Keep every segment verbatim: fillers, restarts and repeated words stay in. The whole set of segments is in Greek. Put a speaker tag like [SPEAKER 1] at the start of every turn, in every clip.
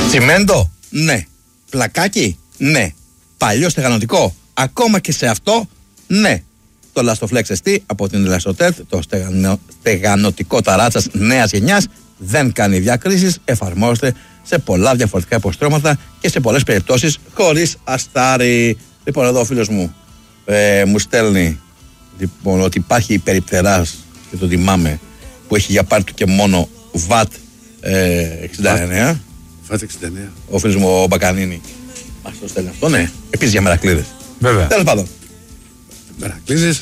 [SPEAKER 1] Τσιμέντο, ναι. Πλακάκι, ναι. Παλιό στεγανοτικό, ακόμα και σε αυτό, ναι. Το Lastoflex ες τι από την Lastotec, το στεγανο, στεγανοτικό ταράτσας νέας γενιάς, δεν κάνει διακρίσεις, εφαρμόζεται σε πολλά διαφορετικά υποστρώματα και σε πολλές περιπτώσεις χωρίς αστάρι. Λοιπόν, εδώ ο φίλος μου ε, μου στέλνει λοιπόν, ότι υπάρχει περιπτεράς, και το θυμάμαι, που έχει για πάρει του και μόνο βατ ε, εξήντα εννέα.
[SPEAKER 2] βατ εξήντα εννέα.
[SPEAKER 1] Ο φίλος μου ο Μπακανίνη μας το στέλνει αυτό, ναι. Επίσης για μερακλείδες.
[SPEAKER 2] Βέβαια.
[SPEAKER 1] Τέλος πάντων.
[SPEAKER 2] Μερακλείδες.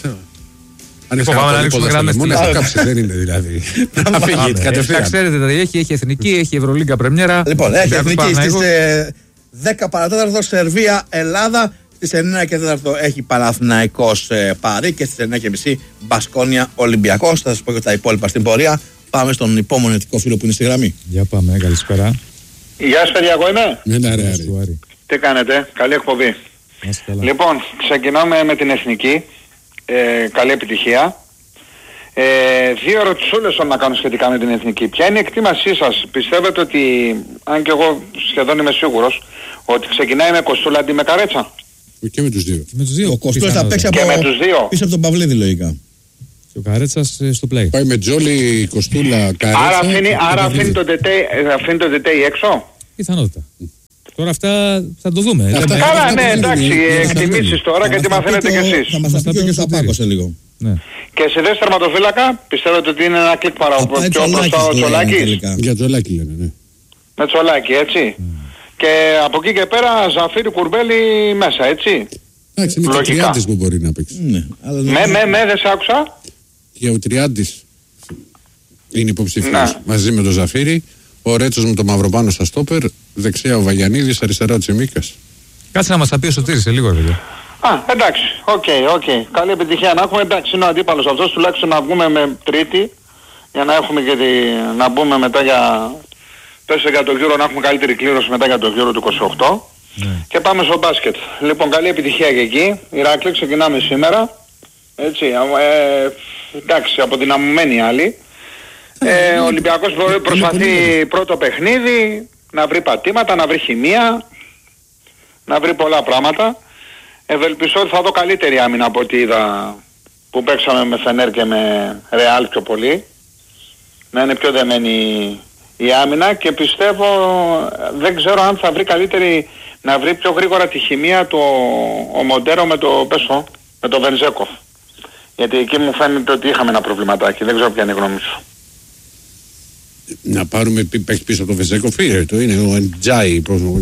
[SPEAKER 2] Αν
[SPEAKER 3] πάμε να ανοίξουμε γραμμές.
[SPEAKER 2] Μόνο θα κάψει, δεν είναι δηλαδή. Να φύγει κατευθείαν.
[SPEAKER 3] Ξέρετε, δηλαδή έχει, έχει εθνική, έχει Ευρωλίγκα Πρεμιέρα.
[SPEAKER 1] Λοιπόν, έχει εθνική στις δέκα παρατέταρτο Σερβία, Ελλάδα. Στις εννέα και τέσσερα έχει Παναθηναϊκός ε, Πάρη και στις εννέα και μισή Μπασκόνια Ολυμπιακός. Θα σας πω και τα υπόλοιπα στην πορεία. Πάμε στον υπομονετικό φίλο που είναι στη γραμμή.
[SPEAKER 3] Για πάμε, καλησπέρα.
[SPEAKER 4] Γεια σας παιδιά, εγώ είμαι.
[SPEAKER 2] Ναι, ναι, ναι.
[SPEAKER 4] Τι κάνετε, καλή εκπομπή. Λοιπόν, ξεκινάμε με την εθνική. Ε, καλή επιτυχία. Ε, δύο ερωτησούλες να κάνω σχετικά με την εθνική. Ποια είναι η εκτίμασή σας? Πιστεύετε ότι, αν και εγώ σχεδόν είμαι σίγουρος, ότι ξεκινάει με Κοστούλα αντί με Καρέτσα?
[SPEAKER 2] Και με τους δύο.
[SPEAKER 3] Με τους δύο.
[SPEAKER 1] Ο Κοστούλας θα παίξει από...
[SPEAKER 4] με τους δύο.
[SPEAKER 1] πίσω από τον Παυλίδη λογικά.
[SPEAKER 3] Και ο Καρέτσας στο play.
[SPEAKER 2] Πάει με Τζόλι, Κοστούλα, Καρέτσα.
[SPEAKER 4] Άρα αφήνει, άρα αφήνει τον Τετέι έξω.
[SPEAKER 3] Πιθανότητα. Τώρα αυτά θα το δούμε.
[SPEAKER 2] Αυτά,
[SPEAKER 4] Καλά,
[SPEAKER 2] αυτά
[SPEAKER 4] ναι,
[SPEAKER 2] το
[SPEAKER 4] εντάξει, εκτιμήσεις τώρα και τι μαθαίνετε κι εσείς.
[SPEAKER 1] Θα μας τα πει και ο Σταπάκος σε λίγο.
[SPEAKER 3] Ναι.
[SPEAKER 4] Και σε δεύτερο τερματοφύλακα, πιστεύετε ότι είναι ένα κλικ παραπάνω πιο μπροστά ο Τσολάκης?
[SPEAKER 2] Για Τζολάκη λένε, ναι.
[SPEAKER 4] Με Τσολάκη, έτσι. Mm. Και από εκεί και πέρα Ζαφίρι Κουρμπέλη μέσα, έτσι.
[SPEAKER 2] Εντάξει, είναι και ο Τριάντης που μπορεί να παίξει.
[SPEAKER 1] Ναι, αλλά δεν...
[SPEAKER 4] Με, με, με, δεν σ' άκουσα.
[SPEAKER 2] Και ο Τριάντης είναι υποψηφίος
[SPEAKER 4] Να.
[SPEAKER 2] μαζί με τον Ζαφίρι. Ο Ρέτσος με το Μαυροπάνο στα στόπερ. Δεξιά ο Βαγιανίδης, αριστερά ο Τσιμίκας.
[SPEAKER 3] Κάτσε να μας τα πει ο Σωτήρης σε λίγο, βέβαια.
[SPEAKER 4] Α, εντάξει, οκ, okay, οκ. Okay. Καλή επιτυχία να έχουμε. Εντάξει, είναι ο αντίπαλος αυτός, τουλάχιστον να βγούμε με τρίτη, για να έχουμε και τη... να μπούμε μετά για... πέσε για το Euro, να έχουμε καλύτερη κλήρωση μετά για το Euro του είκοσι οκτώ. Mm. Και πάμε στο μπάσκετ. Λοιπόν, καλή επιτυχία και εκεί. Ηράκλειο, ξεκινάμε σήμερα. Έτσι, ε, εντάξει, αποδυναμωμένοι άλλοι. Ε, ο Ολυμπιακός προσπαθεί πρώτο παιχνίδι να βρει πατήματα, να βρει χημεία, να βρει πολλά πράγματα. Ευελπιστώ ότι θα δω καλύτερη άμυνα από ό,τι είδα που παίξαμε με Φενέρ και με Ρεάλ πιο πολύ. Να είναι πιο δεμένη η άμυνα και πιστεύω, δεν ξέρω αν θα βρει καλύτερη, να βρει πιο γρήγορα τη χημεία του ο Μοντέρο με το Πέσο, με το Βενζέκοφ. Γιατί εκεί μου φαίνεται ότι είχαμε ένα προβληματάκι, δεν ξέρω ποια είναι η γνώμη σου.
[SPEAKER 2] Να πάρουμε παίχτη πίσω από το Βενζέκοφ, το είναι ο Εντζάι.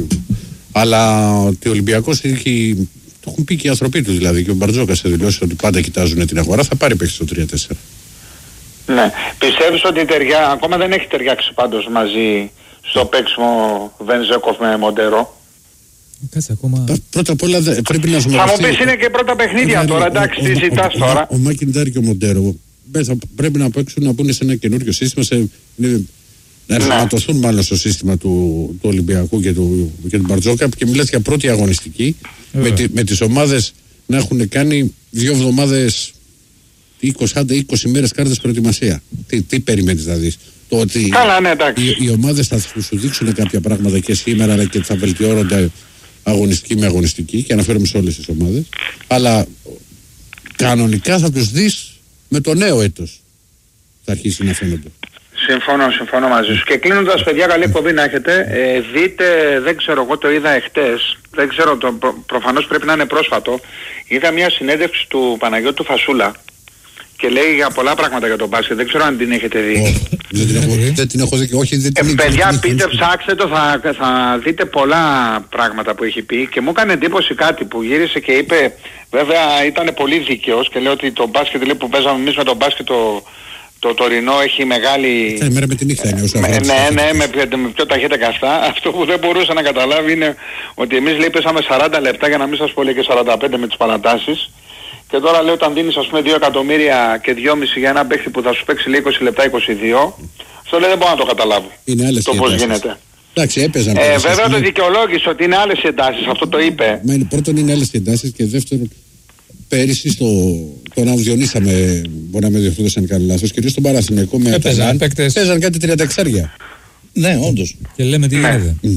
[SPEAKER 2] Αλλά ότι ο Ολυμπιακός έχει... Το έχουν πει και οι άνθρωποι του δηλαδή. Και ο Μπαρτζόκας σε δηλώσει ότι πάντα κοιτάζουν την αγορά. Θα πάρει παίχτη στο τρία τέσσερα.
[SPEAKER 4] Ναι. Πιστεύεις ότι ταιριά, ακόμα δεν έχει ταιριάξει πάντως μαζί στο παίξιμο Βενζέκοφ με Μοντέρο?
[SPEAKER 3] Κάτσε ακόμα.
[SPEAKER 2] Πρώτα απ' όλα πρέπει να σου
[SPEAKER 4] Θα μου πεις είναι και πρώτα παιχνίδια τώρα, εντάξει, τι ζητάς τώρα.
[SPEAKER 2] Ο Μακιντάρ και ο Μοντέρο πρέπει να παίξουν να μπουν σε ένα καινούριο σύστημα. Να ενσωματωθούν μάλλον στο σύστημα του Ολυμπιακού και του Μπαρτζόκα και μιλάς για πρώτη αγωνιστική. Με, τη, με τις ομάδες να έχουν κάνει δύο εβδομάδες, είκοσι, είκοσι μέρες κάρτες προετοιμασία. Τι, τι περιμένεις να δεις? Το ότι
[SPEAKER 4] Καλά, ναι, εντάξει.
[SPEAKER 2] οι, οι ομάδες θα σου δείξουν κάποια πράγματα και σήμερα, αλλά και θα βελτιώνονται αγωνιστική με αγωνιστική και αναφέρομαι σε όλες τις ομάδες. Αλλά κανονικά θα τους δεις με το νέο έτος. Θα αρχίσει να φαίνονται.
[SPEAKER 4] Συμφωνώ, συμφωνώ μαζί σου. Και κλείνοντας, παιδιά, καλή εκπομπή να έχετε. Ε, δείτε, δεν ξέρω, εγώ το είδα εχτες, δεν ξέρω, το, προ, προφανώς πρέπει να είναι πρόσφατο. Είδα μια συνέντευξη του Παναγιώτου Φασούλα και λέει για πολλά πράγματα για τον μπάσκετ. Δεν ξέρω αν την έχετε δει.
[SPEAKER 2] Oh, δεν, την έχω, δεν την έχω δει και όχι, δεν την
[SPEAKER 4] ε, παιδιά, πείτε, ψάξτε το, θα, θα δείτε πολλά πράγματα που έχει πει και μου έκανε εντύπωση κάτι που γύρισε και είπε, βέβαια ήταν πολύ δίκαιος και λέει ότι το μπάσκετ λέει, που παίζαμε εμείς με τον μπάσκετ το... Το τωρινό έχει μεγάλη...
[SPEAKER 2] Αυτή μέρα με την νύχτα είναι όσο
[SPEAKER 4] ναι, ναι, ναι, με, με πιο ταχύτητα καστά. Αυτό που δεν μπορούσε να καταλάβει είναι ότι εμείς λέει πέσαμε σαράντα λεπτά, για να μην σας πω λέει και σαράντα πέντε με τις παρατάσεις. Και τώρα λέει όταν δίνεις ας πούμε δύο εκατομμύρια και δυόμισι για ένα παίχτη που θα σου παίξει λέει είκοσι λεπτά, είκοσι δύο. Αυτό λέει δεν μπορώ να το καταλάβω.
[SPEAKER 2] Είναι άλλες
[SPEAKER 4] το πώς γίνεται.
[SPEAKER 2] Εντάξει, έπαιζαν.
[SPEAKER 4] Ε, βέβαια το δικαιολόγησε ότι είναι άλλες εντάσεις, αυτό το είπε.
[SPEAKER 2] Μα είναι, πρώτον είναι άλλες εντάσεις και δεύτερον πέρυσι στο, τον Αουδιονίσαμε, μπορεί να με διορθώσω αν κάνω λάθος, κυρίως στον Παναθηναϊκό με Αταλάν, παίζαν κάτι τριάντα εξάρια.
[SPEAKER 1] Ναι, όντως.
[SPEAKER 3] Και λέμε τι γίνεται.
[SPEAKER 2] Mm.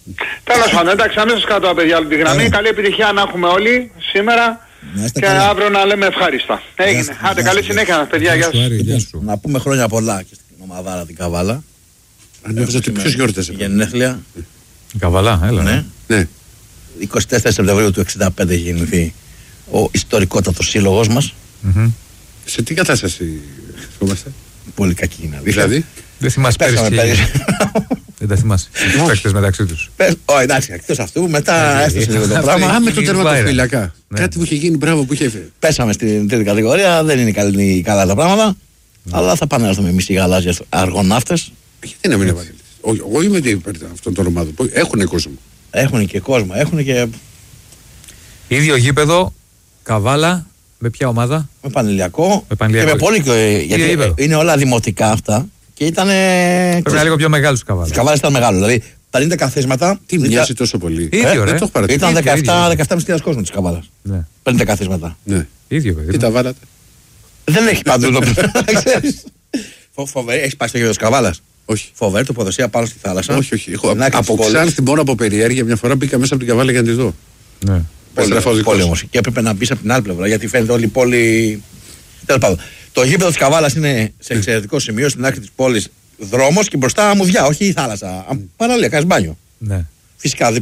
[SPEAKER 4] Τέλος πάντων, εντάξει, αμέσως κάτω από παιδιά τη γραμμή. Καλή επιτυχία να έχουμε όλοι σήμερα και καλά. Αύριο να λέμε ευχάριστα. Έγινε. Άντε, καλή συνέχεια, παιδιά. Γεια σας.
[SPEAKER 1] Να πούμε χρόνια πολλά και στην ομαδάρα την Καβάλα.
[SPEAKER 2] Νόμιζα ότι ποιος γιόρτασε.
[SPEAKER 1] Γενέθλια.
[SPEAKER 3] Καβαλά, έλα.
[SPEAKER 1] Ναι.
[SPEAKER 2] Ναι.
[SPEAKER 1] εικοστή τέταρτη Σεπτεμβρίου του εξήντα πέντε έχει γεννηθεί ο ιστορικότατος σύλλογος μας.
[SPEAKER 3] Μμμ.
[SPEAKER 2] Σε τι κατάσταση βρισκόμαστε?
[SPEAKER 1] Πολύ κακή είναι αλήθεια.
[SPEAKER 2] Δηλαδή.
[SPEAKER 3] Δεν θυμάσαι
[SPEAKER 1] Πέσαμε
[SPEAKER 3] πέρυσι.
[SPEAKER 1] πέρυσι.
[SPEAKER 3] Δεν τα θυμάσαι. Τους παίκτες μεταξύ τους.
[SPEAKER 1] Πες, ω, εντάξει, εκτός αυτού, μετά έφτασε λίγο το
[SPEAKER 3] Αυτό
[SPEAKER 1] πράγμα.
[SPEAKER 2] Α, με τον
[SPEAKER 3] Λίγη
[SPEAKER 2] τερματοφύλακα.
[SPEAKER 3] Ναι.
[SPEAKER 2] Κάτι που είχε γίνει, μπράβο που είχε φέρει.
[SPEAKER 1] Πέσαμε στην τρίτη κατηγορία, δεν είναι καλή, καλά τα πράγματα. Αλλά θα επανέλθουμε εμείς οι γαλάζιες αργοναύτες.
[SPEAKER 2] Γιατί να μην έβαλε. Εγώ είμαι υπέρ αυτών των ομάδων. Έχουν κόσμο.
[SPEAKER 1] Έχουν και κόσμο, έχουν και
[SPEAKER 3] Ίδιο γήπεδο, Καβάλα, με ποια ομάδα?
[SPEAKER 1] με Πανηλιακό.
[SPEAKER 3] Με Πανηλιακό.
[SPEAKER 1] Και με πολύ. Γιατί
[SPEAKER 3] γήπεδο.
[SPEAKER 1] είναι όλα δημοτικά αυτά. Και ήταν.
[SPEAKER 3] Πρέπει να είναι λίγο πιο μεγάλος του Καβάλα.
[SPEAKER 1] Οι Καβάλες ήταν μεγάλο. Δηλαδή πενήντα καθίσματα.
[SPEAKER 2] Τι μοιάζει τόσο πολύ.
[SPEAKER 3] Ίδιο,
[SPEAKER 2] Ε,
[SPEAKER 3] ρε.
[SPEAKER 2] Δεν το έχω παρατηρήσει.
[SPEAKER 1] Ήταν
[SPEAKER 3] ίδιο,
[SPEAKER 1] δεκαεπτά
[SPEAKER 3] ίδιο.
[SPEAKER 1] δεκαεπτά χιλιάδες κόσμο της Καβάλας.
[SPEAKER 3] Ναι.
[SPEAKER 1] πενήντα καθίσματα.
[SPEAKER 2] Ναι.
[SPEAKER 3] Ίδιο, παιδί.
[SPEAKER 2] Τι τα βάλατε.
[SPEAKER 1] Δεν έχει παντού το ξέρεις. Φο- Φοβερή, έχει πάει στο γήπεδο της Καβάλας.
[SPEAKER 2] Όχι.
[SPEAKER 1] Φοβερή τοποθεσία πάνω στη θάλασσα.
[SPEAKER 2] Όχι, όχι. Έχω,
[SPEAKER 1] Στην άκρη της
[SPEAKER 2] από
[SPEAKER 1] πόλης.
[SPEAKER 2] Ξάνθη μόνο από περιέργεια μια φορά μπήκα μέσα από την Καβάλα για να τη δω.
[SPEAKER 3] Ναι.
[SPEAKER 1] Πολύ,
[SPEAKER 2] Στραφάω δικός.
[SPEAKER 1] πολύ όμως. Και έπρεπε να μπει από την άλλη πλευρά γιατί φαίνεται όλη η πόλη. Τέλος πάντων. Το γήπεδο της Καβάλας είναι σε εξαιρετικό σημείο στην άκρη της πόλης. Δρόμος και μπροστά αμμουδιά, όχι η θάλασσα. Α, Παραλία, κάνεις μπάνιο.
[SPEAKER 3] Ναι.
[SPEAKER 1] Φυσικά